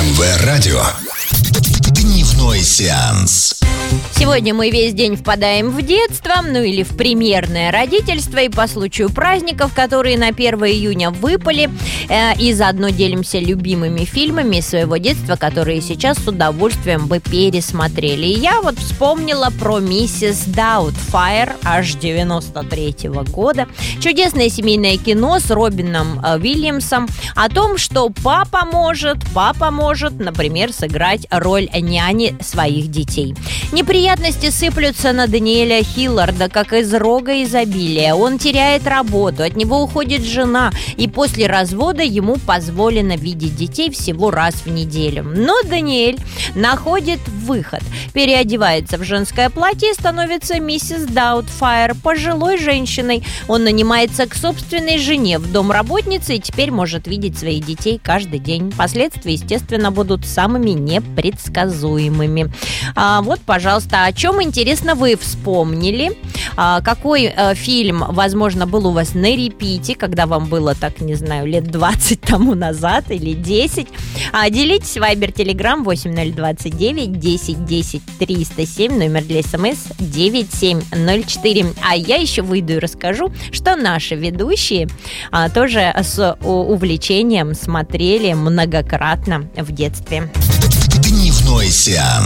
МВ-радио. Дневной сеанс. Сегодня мы весь день впадаем в детство, ну или в примерное родительство, и по случаю праздников, которые на 1 июня выпали, и заодно делимся любимыми фильмами своего детства, которые сейчас с удовольствием бы пересмотрели. И я вот вспомнила про «Миссис Даутфайр» аж 93-го года. Чудесное семейное кино с Робином Уильямсом о том, что папа может, например, сыграть роль няни своих детей. Неприятности сыплются на Даниэля Хилларда, как из рога изобилия. Он теряет работу, от него уходит жена, и после развода ему позволено видеть детей всего раз в неделю. Но Даниэль находит выход, переодевается в женское платье и становится миссис Даутфайр, пожилой женщиной. Он нанимается к собственной жене в домработницы и теперь может видеть своих детей каждый день. Последствия, естественно, будут самыми непредсказуемыми. Вот, пожалуйста, о чем, интересно, вы вспомнили? Какой фильм, возможно, был у вас на репите, когда вам было, так, не знаю, лет 20 тому назад или 10? Делитесь. Вайбер, Телеграм 8029 10 10 307, номер для СМС 9704. А я еще выйду и расскажу, что наши ведущие тоже с увлечением смотрели многократно в детстве. Дневной сеанс.